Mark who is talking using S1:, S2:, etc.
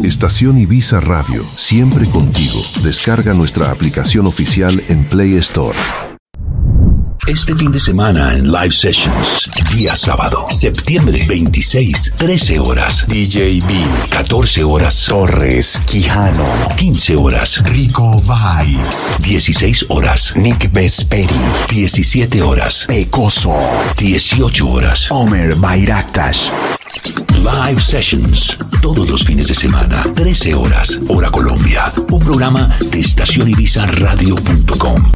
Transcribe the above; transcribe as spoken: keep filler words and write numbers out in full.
S1: Estación Ibiza Radio, siempre contigo. Descarga nuestra aplicación oficial en Play Store.
S2: Este fin de semana en Live Sessions, día sábado, septiembre veintiséis, trece horas.
S3: D J B,
S2: catorce horas.
S3: Torres, Quijano,
S2: quince horas.
S3: Rico Vibes,
S2: dieciséis horas.
S3: Nick Vesperi,
S2: diecisiete horas.
S3: Pecoso,
S2: dieciocho horas.
S3: Omer Bayraktas.
S2: Live Sessions, todos los fines de semana, trece horas, hora Colombia. Un programa de estación ibiza radio punto com.